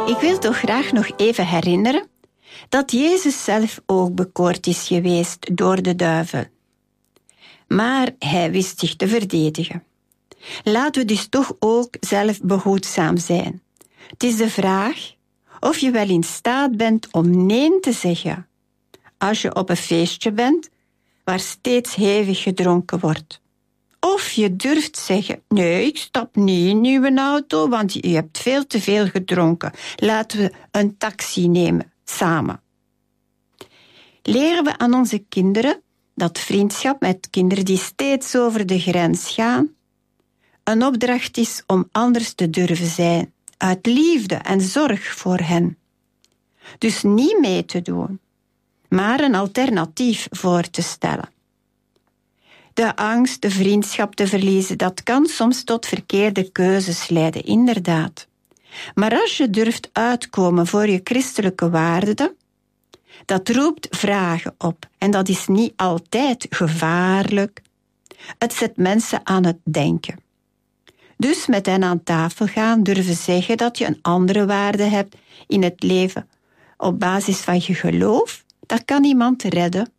Ik wil toch graag nog even herinneren dat Jezus zelf ook bekoord is geweest door de duivel. Maar hij wist zich te verdedigen. Laten we dus toch ook zelf behoedzaam zijn. Het is de vraag of je wel in staat bent om nee te zeggen als je op een feestje bent waar steeds hevig gedronken wordt. Of je durft zeggen, nee, ik stap niet in uw auto, want je hebt veel te veel gedronken. Laten we een taxi nemen, samen. Leren we aan onze kinderen dat vriendschap met kinderen die steeds over de grens gaan, een opdracht is om anders te durven zijn, uit liefde en zorg voor hen. Dus niet mee te doen, maar een alternatief voor te stellen. De angst de vriendschap te verliezen, dat kan soms tot verkeerde keuzes leiden, inderdaad. Maar als je durft uitkomen voor je christelijke waarden, dat roept vragen op. En dat is niet altijd gevaarlijk. Het zet mensen aan het denken. Dus met hen aan tafel gaan, durven zeggen dat je een andere waarde hebt in het leven op basis van je geloof, dat kan iemand redden.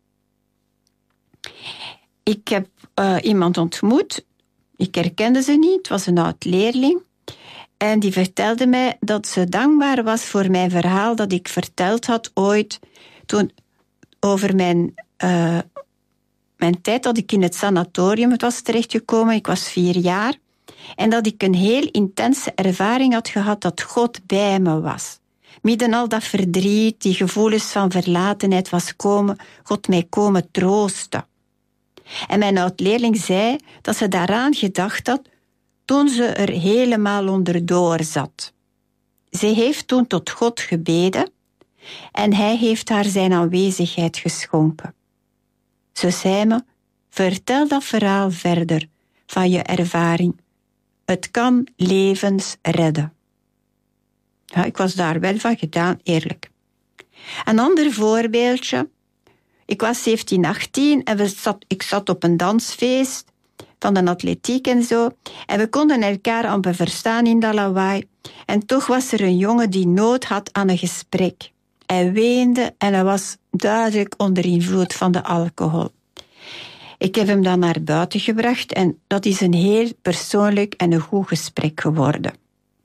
Ik heb iemand ontmoet, ik herkende ze niet, het was een oud-leerling. En die vertelde mij dat ze dankbaar was voor mijn verhaal dat ik verteld had ooit toen over mijn tijd dat ik in het sanatorium was terechtgekomen. Ik was 4 jaar. En dat ik een heel intense ervaring had gehad dat God bij me was. Midden al dat verdriet, die gevoelens van verlatenheid was God mij komen troosten. En mijn oud-leerling zei dat ze daaraan gedacht had toen ze er helemaal onderdoor zat. Ze heeft toen tot God gebeden en hij heeft haar zijn aanwezigheid geschonken. Ze zei me, vertel dat verhaal verder van je ervaring. Het kan levens redden. Ja, ik was daar wel van gedaan, eerlijk. Een ander voorbeeldje. Ik was 17, 18 en ik zat op een dansfeest van de atletiek en zo. En we konden elkaar amper verstaan in dat lawaai. En toch was er een jongen die nood had aan een gesprek. Hij weende en hij was duidelijk onder invloed van de alcohol. Ik heb hem dan naar buiten gebracht en dat is een heel persoonlijk en een goed gesprek geworden.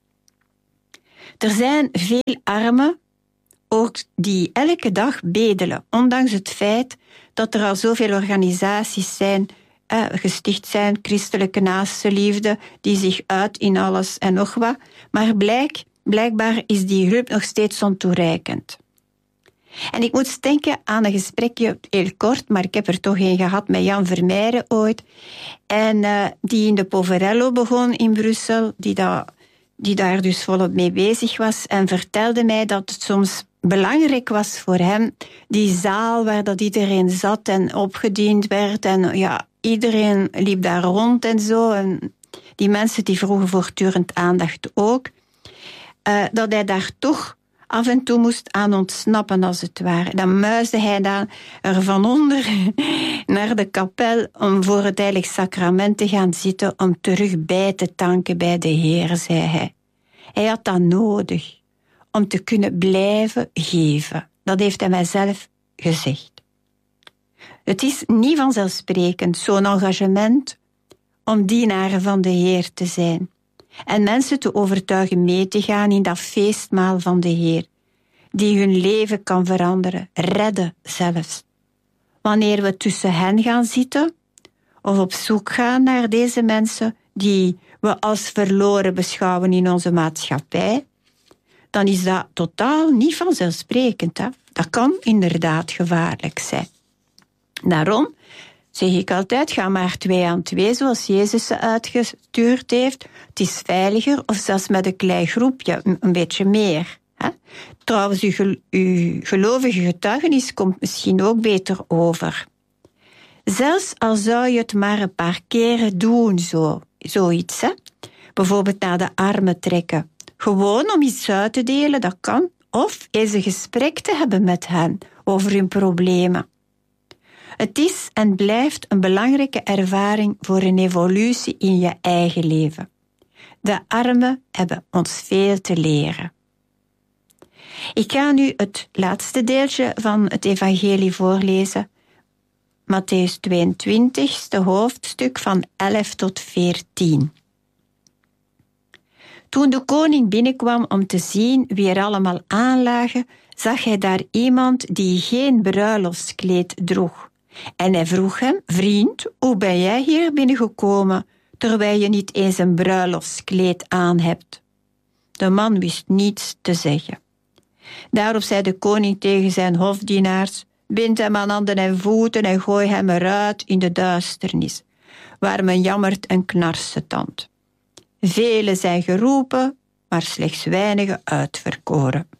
Er zijn veel armen, ook die elke dag bedelen, ondanks het feit dat er al zoveel organisaties zijn, gesticht zijn, christelijke naastenliefde, die zich uit in alles en nog wat. Maar blijkbaar is die hulp nog steeds ontoereikend. En ik moet denken aan een gesprekje, heel kort, maar ik heb er toch een gehad met Jan Vermeijren ooit. En die in de Poverello begon in Brussel, die daar dus volop mee bezig was. En vertelde mij dat het soms belangrijk was voor hem, die zaal waar dat iedereen zat en opgediend werd. En ja, iedereen liep daar rond en zo. En die mensen die vroegen voortdurend aandacht ook. Dat hij daar toch af en toe moest aan ontsnappen, als het ware. Dan muisde hij dan er van onder naar de kapel om voor het heilig sacrament te gaan zitten, om terug bij te tanken bij de Heer, zei hij. Hij had dat nodig om te kunnen blijven geven. Dat heeft hij mijzelf gezegd. Het is niet vanzelfsprekend, zo'n engagement, om dienaren van de Heer te zijn. En mensen te overtuigen mee te gaan in dat feestmaal van de Heer, die hun leven kan veranderen, redden zelfs. Wanneer we tussen hen gaan zitten, of op zoek gaan naar deze mensen die we als verloren beschouwen in onze maatschappij, dan is dat totaal niet vanzelfsprekend. Hè? Dat kan inderdaad gevaarlijk zijn. Daarom zeg ik altijd, ga maar 2 aan 2, zoals Jezus ze uitgestuurd heeft. Het is veiliger, of zelfs met een klein groepje, een beetje meer. Hè? Trouwens, uw gelovige getuigenis komt misschien ook beter over. Zelfs al zou je het maar een paar keren doen, zoiets. Hè? Bijvoorbeeld naar de armen trekken. Gewoon om iets uit te delen, dat kan. Of eens een gesprek te hebben met hen over hun problemen. Het is en blijft een belangrijke ervaring voor een evolutie in je eigen leven. De armen hebben ons veel te leren. Ik ga nu het laatste deeltje van het evangelie voorlezen. Mattheüs 22, hoofdstuk van 11 tot 14. Toen de koning binnenkwam om te zien wie er allemaal aanlagen, zag hij daar iemand die geen bruiloftskleed droeg. En hij vroeg hem: vriend, hoe ben jij hier binnengekomen, terwijl je niet eens een bruiloftskleed aan hebt? De man wist niets te zeggen. Daarop zei de koning tegen zijn hofdienaars: bind hem aan handen en voeten en gooi hem eruit in de duisternis, waar men jammert en knarsetandt. Velen zijn geroepen, maar slechts weinigen uitverkoren.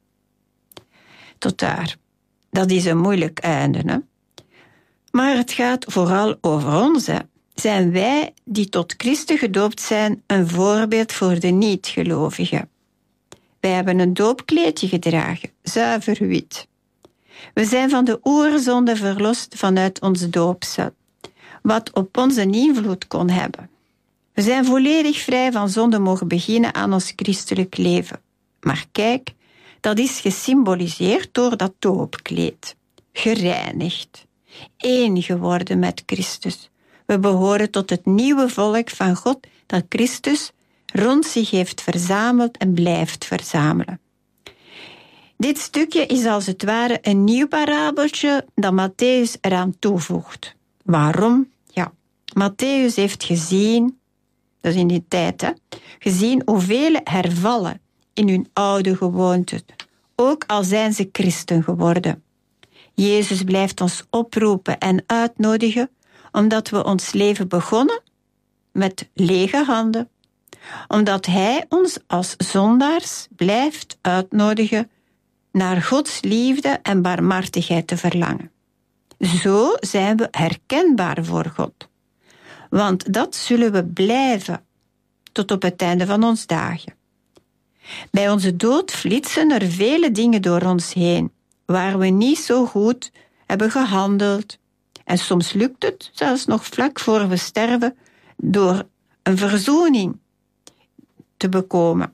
Tot daar. Dat is een moeilijk einde, hè? Maar het gaat vooral over ons, hè. Zijn wij die tot Christus gedoopt zijn een voorbeeld voor de niet-gelovigen? Wij hebben een doopkleedje gedragen, zuiver wit. We zijn van de oerzonde verlost vanuit ons doopsel, wat op ons een invloed kon hebben. We zijn volledig vrij van zonde mogen beginnen aan ons christelijk leven. Maar kijk, dat is gesymboliseerd door dat doopkleed. Gereinigd. Eén geworden met Christus. We behoren tot het nieuwe volk van God dat Christus rond zich heeft verzameld en blijft verzamelen. Dit stukje is als het ware een nieuw parabeltje dat Mattheüs eraan toevoegt. Waarom? Ja, Mattheüs heeft gezien, dat is in die tijd, hè, gezien hoeveel hervallen in hun oude gewoonten, ook al zijn ze christen geworden. Jezus blijft ons oproepen en uitnodigen, omdat we ons leven begonnen met lege handen, omdat Hij ons als zondaars blijft uitnodigen naar Gods liefde en barmhartigheid te verlangen. Zo zijn we herkenbaar voor God. Want dat zullen we blijven tot op het einde van ons dagen. Bij onze dood flitsen er vele dingen door ons heen, waar we niet zo goed hebben gehandeld. En soms lukt het, zelfs nog vlak voor we sterven, door een verzoening te bekomen.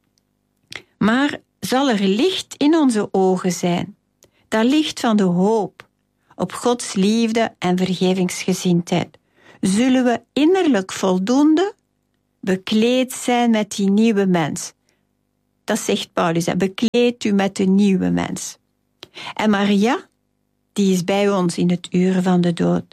Maar zal er licht in onze ogen zijn, dat licht van de hoop op Gods liefde en vergevingsgezindheid, zullen we innerlijk voldoende bekleed zijn met die nieuwe mens. Dat zegt Paulus, bekleed u met de nieuwe mens. En Maria, die is bij ons in het uur van de dood.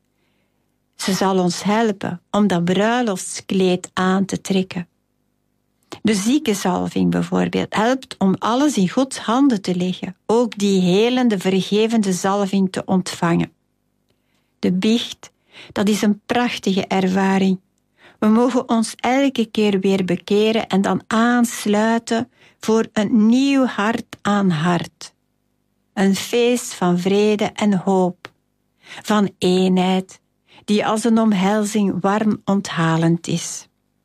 Ze zal ons helpen om dat bruiloftskleed aan te trekken. De ziekenzalving bijvoorbeeld helpt om alles in Gods handen te leggen, ook die helende, vergevende zalving te ontvangen. De biecht, dat is een prachtige ervaring. We mogen ons elke keer weer bekeren en dan aansluiten voor een nieuw hart aan hart. Een feest van vrede en hoop, van eenheid, die als een omhelzing warm onthalend is.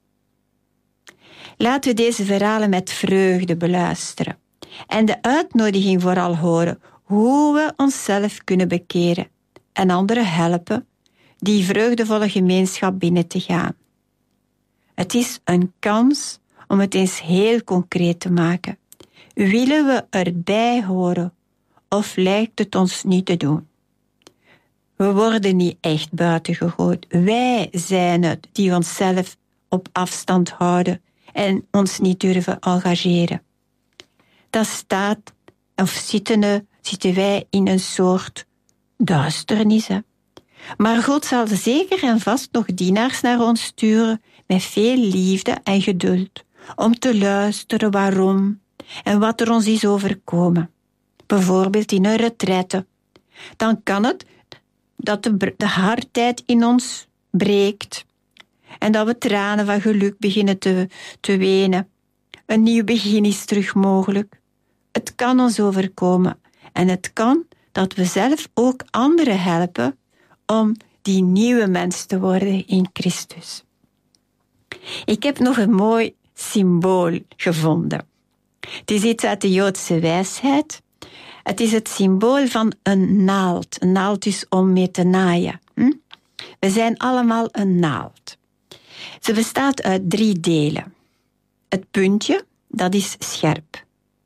Laten we deze verhalen met vreugde beluisteren en de uitnodiging vooral horen hoe we onszelf kunnen bekeren en anderen helpen die vreugdevolle gemeenschap binnen te gaan. Het is een kans om het eens heel concreet te maken. Willen we erbij horen of lijkt het ons niet te doen? We worden niet echt buiten gegooid. Wij zijn het die onszelf op afstand houden en ons niet durven engageren. Dat staat, of zitten wij in een soort duisternis. Hè? Maar God zal zeker en vast nog dienaars naar ons sturen met veel liefde en geduld, om te luisteren waarom en wat er ons is overkomen. Bijvoorbeeld in een retraite. Dan kan het dat de hardheid in ons breekt en dat we tranen van geluk beginnen te wenen. Een nieuw begin is terug mogelijk. Het kan ons overkomen en het kan dat we zelf ook anderen helpen om die nieuwe mens te worden in Christus. Ik heb nog een mooi symbool gevonden. Het is iets uit de Joodse wijsheid. Het is het symbool van een naald. Een naald is om mee te naaien. We zijn allemaal een naald. Ze bestaat uit 3 delen. Het puntje, dat is scherp.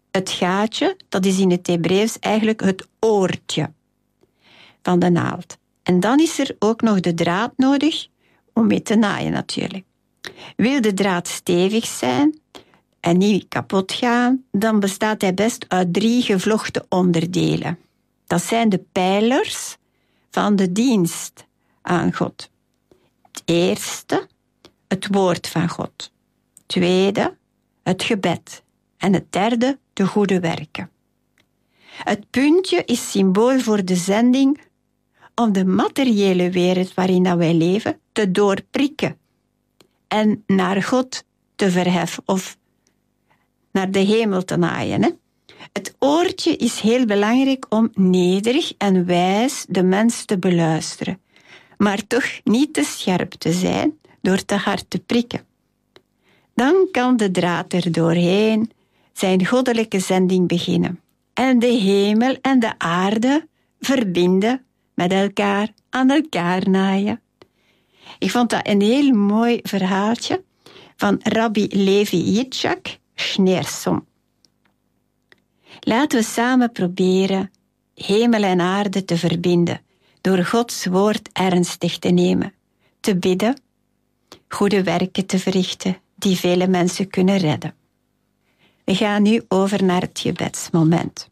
Het gaatje, dat is in het Hebreeuws eigenlijk het oortje van de naald. En dan is er ook nog de draad nodig om mee te naaien natuurlijk. Wil de draad stevig zijn en niet kapot gaan, dan bestaat hij best uit 3 gevlochten onderdelen. Dat zijn de pijlers van de dienst aan God. Het eerste, het woord van God. Tweede, het gebed. En het derde, de goede werken. Het puntje is symbool voor de zending om de materiële wereld waarin wij leven te doorprikken en naar God te verheffen of naar de hemel te naaien. Hè? Het oortje is heel belangrijk om nederig en wijs de mens te beluisteren, maar toch niet te scherp te zijn door te hard te prikken. Dan kan de draad er doorheen zijn goddelijke zending beginnen en de hemel en de aarde verbinden met elkaar, aan elkaar naaien. Ik vond dat een heel mooi verhaaltje van Rabbi Levi Yitzhak Schneerson. Laten we samen proberen hemel en aarde te verbinden door Gods woord ernstig te nemen, te bidden, goede werken te verrichten die vele mensen kunnen redden. We gaan nu over naar het gebedsmoment.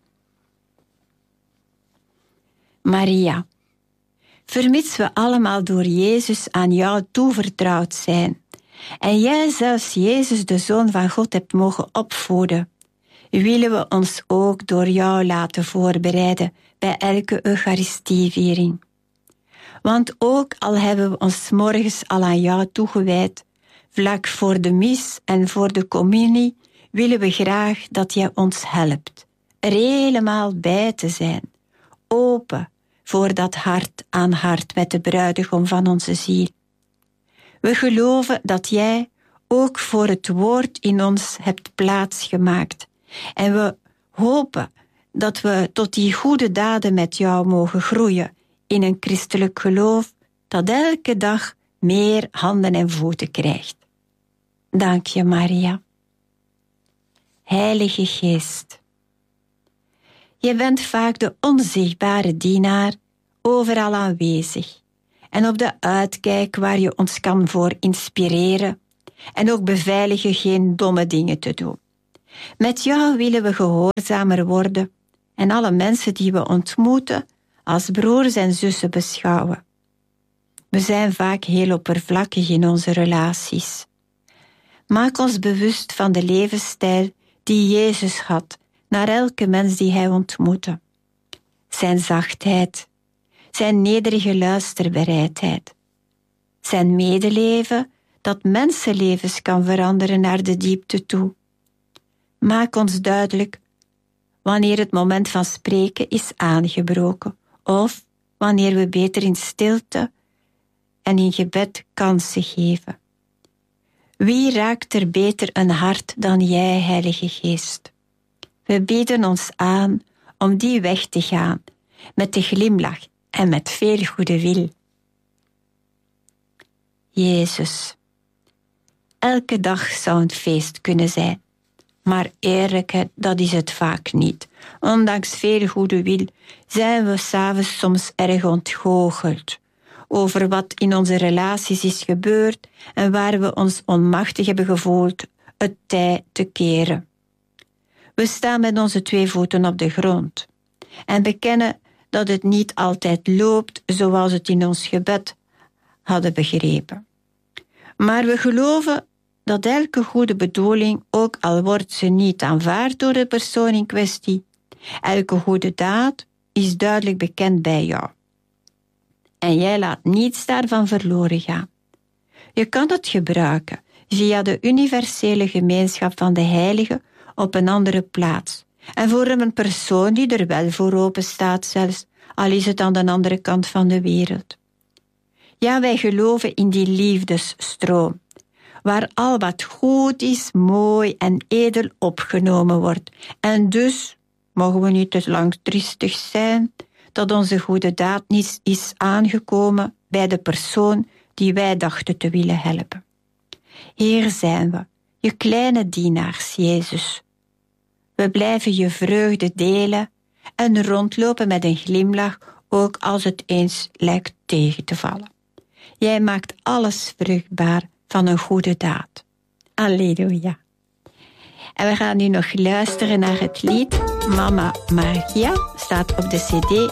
Maria, vermits we allemaal door Jezus aan jou toevertrouwd zijn en jij zelfs Jezus, de Zoon van God, hebt mogen opvoeden, willen we ons ook door jou laten voorbereiden bij elke Eucharistieviering. Want ook al hebben we ons 's morgens al aan jou toegewijd, vlak voor de mis en voor de communie, willen we graag dat jij ons helpt er helemaal bij te zijn, open voor dat hart aan hart met de bruidegom van onze ziel. We geloven dat jij ook voor het woord in ons hebt plaatsgemaakt. En we hopen dat we tot die goede daden met jou mogen groeien in een christelijk geloof dat elke dag meer handen en voeten krijgt. Dank je, Maria. Heilige Geest, je bent vaak de onzichtbare dienaar, overal aanwezig en op de uitkijk waar je ons kan voor inspireren en ook beveiligen geen domme dingen te doen. Met jou willen we gehoorzamer worden en alle mensen die we ontmoeten als broers en zussen beschouwen. We zijn vaak heel oppervlakkig in onze relaties. Maak ons bewust van de levensstijl die Jezus had naar elke mens die hij ontmoette. Zijn zachtheid, zijn nederige luisterbereidheid, zijn medeleven dat mensenlevens kan veranderen naar de diepte toe. Maak ons duidelijk wanneer het moment van spreken is aangebroken of wanneer we beter in stilte en in gebed kansen geven. Wie raakt er beter een hart dan jij, Heilige Geest? We bieden ons aan om die weg te gaan, met de glimlach en met veel goede wil. Jezus, elke dag zou een feest kunnen zijn, maar eerlijkheid, dat is het vaak niet. Ondanks veel goede wil zijn we 's avonds soms erg ontgoocheld over wat in onze relaties is gebeurd en waar we ons onmachtig hebben gevoeld het tij te keren. We staan met onze 2 voeten op de grond en bekennen dat het niet altijd loopt zoals het in ons gebed hadden begrepen. Maar we geloven dat elke goede bedoeling, ook al wordt ze niet aanvaard door de persoon in kwestie, elke goede daad is duidelijk bekend bij jou. En jij laat niets daarvan verloren gaan. Je kan het gebruiken via de universele gemeenschap van de heiligen op een andere plaats en voor een persoon die er wel voor open staat zelfs, al is het aan de andere kant van de wereld. Ja, wij geloven in die liefdesstroom, waar al wat goed is, mooi en edel opgenomen wordt. En dus mogen we niet te lang triestig zijn dat onze goede daad niet is aangekomen bij de persoon die wij dachten te willen helpen. Hier zijn we, je kleine dienaars, Jezus. We blijven je vreugde delen en rondlopen met een glimlach, ook als het eens lijkt tegen te vallen. Jij maakt alles vruchtbaar van een goede daad. Alleluia. En we gaan nu nog luisteren naar het lied Mama Magia, staat op de cd